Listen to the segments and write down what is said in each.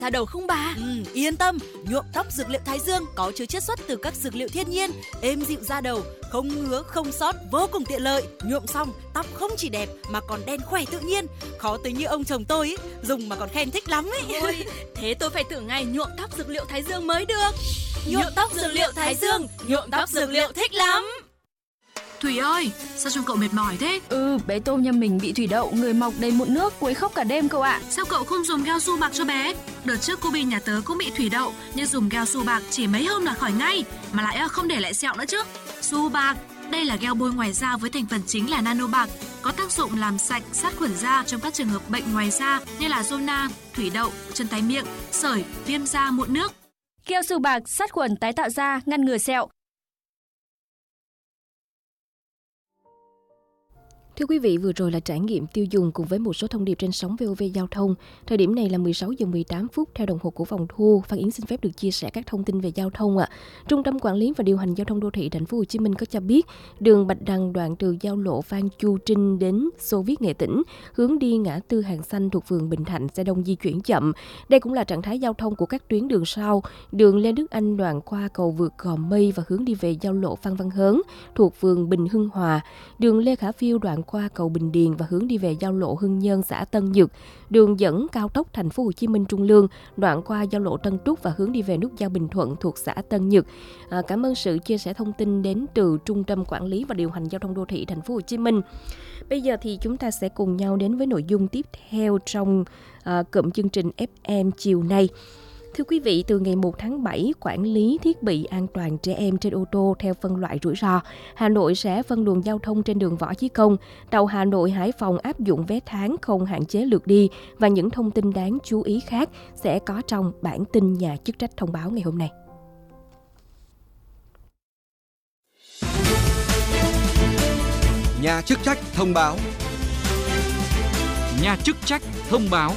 da đầu không bà? Yên tâm, nhuộm tóc dược liệu Thái Dương có chứa chiết xuất từ các dược liệu thiên nhiên, êm dịu da đầu, không ngứa không xót, vô cùng tiện lợi. Nhuộm xong tóc không chỉ đẹp mà còn đen khỏe tự nhiên, khó tính như ông chồng tôi dùng mà còn khen thích lắm ấy. Ôi, thế tôi phải thử ngay nhuộm tóc dược liệu Thái Dương mới được. Nhuộm tóc dược liệu Thái Dương, nhuộm tóc dược liệu thích lắm. Thủy ơi, sao trông cậu mệt mỏi thế? Bé Tôm nhà mình bị thủy đậu, người mọc đầy mụn nước, quấy khóc cả đêm cậu ạ. Sao cậu không dùng gel su bạc cho bé? Đợt trước cô Bi nhà tớ cũng bị thủy đậu, nhưng dùng gel su bạc chỉ mấy hôm là khỏi ngay, mà lại không để lại sẹo nữa chứ. Su bạc, đây là gel bôi ngoài da với thành phần chính là nano bạc, có tác dụng làm sạch, sát khuẩn da trong các trường hợp bệnh ngoài da như là zona, thủy đậu, chân tay miệng, sởi, viêm da, mụn nước. Gel su bạc sát khuẩn tái tạo da, ngăn ngừa sẹo. Thưa quý vị, vừa rồi là trải nghiệm tiêu dùng cùng với một số thông điệp trên sóng VOV Giao thông. Thời điểm này là 16 giờ 18 phút theo đồng hồ của phòng thu. Phan Yến xin phép được chia sẻ các thông tin về giao thông ạ. Trung tâm Quản lý và Điều hành Giao thông Đô thị Thành phố Hồ Chí Minh có cho biết, đường Bạch Đằng đoạn từ giao lộ Phan Chu Trinh đến Xô Viết Nghệ Tĩnh, hướng đi ngã tư Hàng Xanh thuộc phường Bình Thạnh, xe đông di chuyển chậm. Đây cũng là trạng thái giao thông của các tuyến đường sau: đường Lê Đức Anh đoạn qua cầu vượt Gò Mây và hướng đi về giao lộ Phan Văn Hớn thuộc phường Bình Hưng Hòa, đường Lê Khả Phiêu đoạn qua cầu Bình Điền và hướng đi về giao lộ Hưng Nhân, xã Tân Nhật, đường dẫn cao tốc Thành phố Hồ Chí Minh Trung Lương đoạn qua giao lộ Tân Trúc và hướng đi về nút giao Bình Thuận thuộc xã Tân Nhật. Cảm ơn sự chia sẻ thông tin đến từ Trung tâm Quản lý và Điều hành Giao thông Đô thị Thành phố Hồ Chí Minh. Bây giờ thì chúng ta sẽ cùng nhau đến với nội dung tiếp theo trong cụm chương trình FM chiều nay. Thưa quý vị, từ ngày 1 tháng 7, quản lý thiết bị an toàn trẻ em trên ô tô theo phân loại rủi ro, Hà Nội sẽ phân luồng giao thông trên đường Võ Chí Công. Tàu Hà Nội Hải Phòng áp dụng vé tháng không hạn chế lượt đi và những thông tin đáng chú ý khác sẽ có trong bản tin nhà chức trách thông báo ngày hôm nay. Nhà chức trách thông báo. Nhà chức trách thông báo.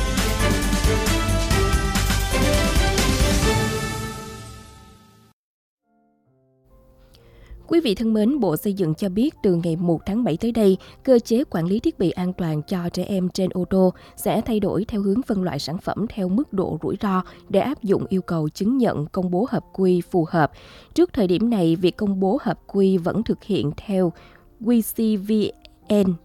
Quý vị thân mến, Bộ Xây dựng cho biết từ ngày 1 tháng 7 tới đây, cơ chế quản lý thiết bị an toàn cho trẻ em trên ô tô sẽ thay đổi theo hướng phân loại sản phẩm theo mức độ rủi ro để áp dụng yêu cầu chứng nhận công bố hợp quy phù hợp. Trước thời điểm này, việc công bố hợp quy vẫn thực hiện theo QCVN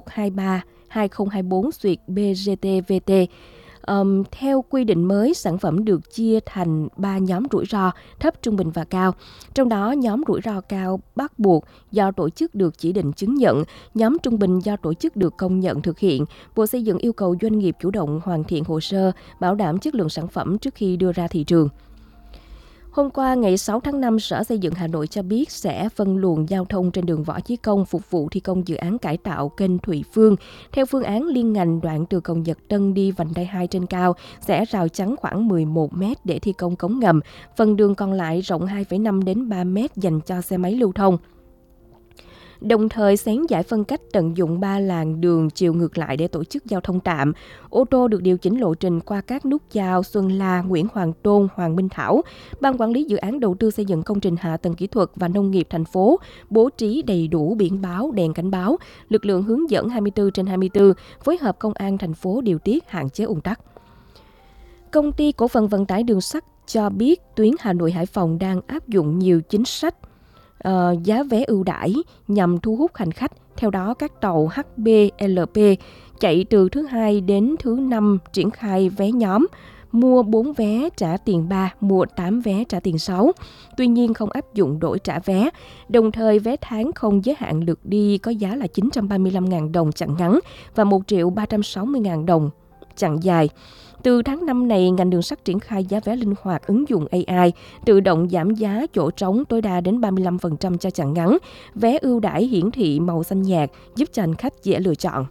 123/2024/BGTVT. Theo quy định mới, sản phẩm được chia thành 3 nhóm rủi ro, thấp, trung bình và cao. Trong đó, nhóm rủi ro cao bắt buộc do tổ chức được chỉ định chứng nhận, nhóm trung bình do tổ chức được công nhận thực hiện. Bộ Xây dựng yêu cầu doanh nghiệp chủ động hoàn thiện hồ sơ, bảo đảm chất lượng sản phẩm trước khi đưa ra thị trường. Hôm qua, ngày 6 tháng 5, Sở Xây dựng Hà Nội cho biết sẽ phân luồng giao thông trên đường Võ Chí Công phục vụ thi công dự án cải tạo kênh Thụy Phương. Theo phương án liên ngành, đoạn từ cầu Nhật Tân đi vành đai 2 trên cao sẽ rào chắn khoảng 11 m để thi công cống ngầm. Phần đường còn lại rộng 2,5 đến 3 m dành cho xe máy lưu thông. Đồng thời xén giải phân cách, tận dụng 3 làn đường chiều ngược lại để tổ chức giao thông tạm. Ô tô được điều chỉnh lộ trình qua các nút giao Xuân La, Nguyễn Hoàng Tôn, Hoàng Minh Thảo. Ban quản lý dự án đầu tư xây dựng công trình hạ tầng kỹ thuật và nông nghiệp thành phố bố trí đầy đủ biển báo, đèn cảnh báo, lực lượng hướng dẫn 24/24, phối hợp công an thành phố điều tiết hạn chế ùn tắc. Công ty cổ phần vận tải đường sắt cho biết tuyến Hà Nội Hải Phòng đang áp dụng nhiều chính sách giá vé ưu đãi nhằm thu hút hành khách. Theo đó, các tàu HB, LP chạy từ thứ 2 đến thứ 5 triển khai vé nhóm, mua 4 vé trả tiền 3, mua 8 vé trả tiền 6. Tuy nhiên không áp dụng đổi trả vé. Đồng thời, vé tháng không giới hạn lượt đi có giá là 935.000 đồng chặng ngắn và 1.360.000 đồng chặng dài. Từ tháng 5 này, ngành đường sắt triển khai giá vé linh hoạt ứng dụng AI, tự động giảm giá chỗ trống tối đa đến 35% cho chặng ngắn. Vé ưu đãi hiển thị màu xanh nhạt giúp cho hành khách dễ lựa chọn.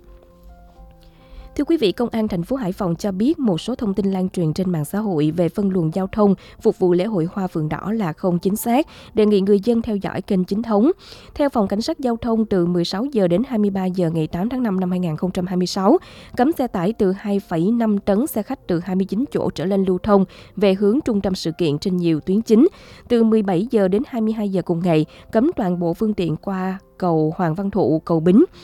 Thưa quý vị, Công an thành phố Hải Phòng cho biết một số thông tin lan truyền trên mạng xã hội về phân luồng giao thông phục vụ lễ hội Hoa Phượng Đỏ là không chính xác, đề nghị người dân theo dõi kênh chính thống. Theo Phòng Cảnh sát Giao thông, từ 16 giờ đến 23 giờ ngày 8 tháng 5 năm 2026, cấm xe tải từ 2,5 tấn, xe khách từ 29 chỗ trở lên lưu thông về hướng trung tâm sự kiện trên nhiều tuyến chính. Từ 17 giờ đến 22 giờ cùng ngày, cấm toàn bộ phương tiện qua cầu Hoàng Văn Thụ, cầu Bính.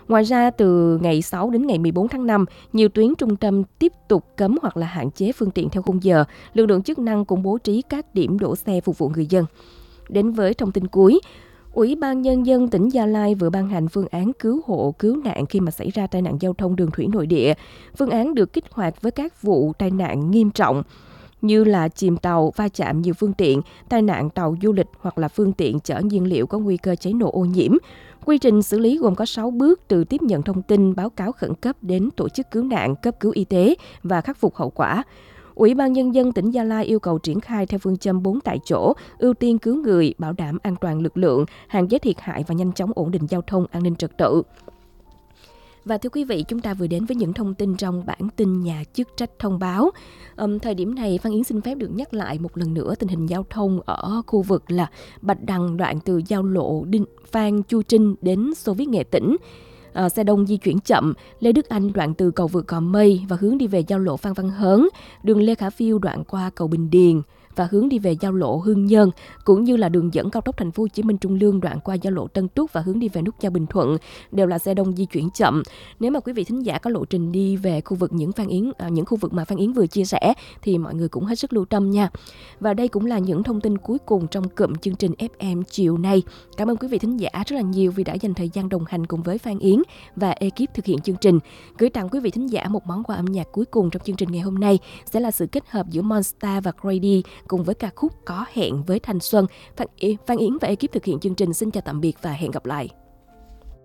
Ngoài ra, từ ngày 6 đến ngày 14 tháng 5, nhiều tuyến trung tâm tiếp tục cấm hoặc là hạn chế phương tiện theo khung giờ. Lực lượng chức năng cũng bố trí các điểm đổ xe phục vụ người dân. Đến với thông tin cuối, Ủy ban Nhân dân tỉnh Gia Lai vừa ban hành phương án cứu hộ, cứu nạn khi mà xảy ra tai nạn giao thông đường thủy nội địa. Phương án được kích hoạt với các vụ tai nạn nghiêm trọng như là chìm tàu, va chạm nhiều phương tiện, tai nạn tàu du lịch hoặc là phương tiện chở nhiên liệu có nguy cơ cháy nổ ô nhiễm. Quy trình xử lý gồm có 6 bước từ tiếp nhận thông tin, báo cáo khẩn cấp đến tổ chức cứu nạn, cấp cứu y tế và khắc phục hậu quả. Ủy ban Nhân dân tỉnh Gia Lai yêu cầu triển khai theo phương châm 4 tại chỗ, ưu tiên cứu người, bảo đảm an toàn lực lượng, hạn chế thiệt hại và nhanh chóng ổn định giao thông, an ninh trật tự. Và thưa quý vị, chúng ta vừa đến với những thông tin trong bản tin nhà chức trách thông báo. Thời điểm này, Phan Yến xin phép được nhắc lại một lần nữa tình hình giao thông ở khu vực là Bạch Đằng, đoạn từ giao lộ Phan Chu Trinh đến Xô Viết Nghệ Tĩnh. Xe đông di chuyển chậm, Lê Đức Anh đoạn từ cầu vượt Cò Mây và hướng đi về giao lộ Phan Văn Hớn, đường Lê Khả Phiêu đoạn qua cầu Bình Điền và hướng đi về giao lộ Hương Nhân, cũng như là đường dẫn cao tốc Thành phố Hồ Chí Minh Trung Lương đoạn qua giao lộ Tân Trúc và hướng đi về nút giao Bình Thuận đều là xe đông di chuyển chậm. Nếu mà quý vị thính giả có lộ trình đi về khu vực những khu vực mà Phan Yến vừa chia sẻ thì mọi người cũng hết sức lưu tâm nha. Và đây cũng là những thông tin cuối cùng trong cụm chương trình FM chiều nay. Cảm ơn quý vị thính giả rất là nhiều vì đã dành thời gian đồng hành cùng với Phan Yến và ekip thực hiện chương trình. Gửi tặng quý vị thính giả một món quà âm nhạc cuối cùng trong chương trình ngày hôm nay sẽ là sự kết hợp giữa Monster và Grady cùng với ca khúc Có Hẹn với Thanh Xuân. Phan Yến và ekip thực hiện chương trình xin chào tạm biệt và hẹn gặp lại.